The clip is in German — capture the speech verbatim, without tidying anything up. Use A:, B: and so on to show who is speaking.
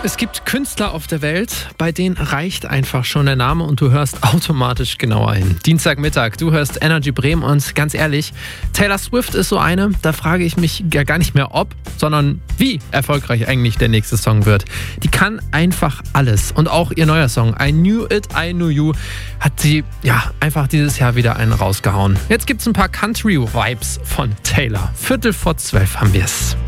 A: Es gibt Künstler auf der Welt, bei denen reicht einfach schon der Name und du hörst automatisch genauer hin. Dienstagmittag, du hörst Energy Bremen und ganz ehrlich, Taylor Swift ist so eine, da frage ich mich ja gar nicht mehr ob, sondern wie erfolgreich eigentlich der nächste Song wird. Die kann einfach alles und auch ihr neuer Song I Knew It, I Knew You hat sie ja einfach dieses Jahr wieder einen rausgehauen. Jetzt gibt's ein paar Country-Vibes von Taylor. Viertel vor zwölf haben wir's.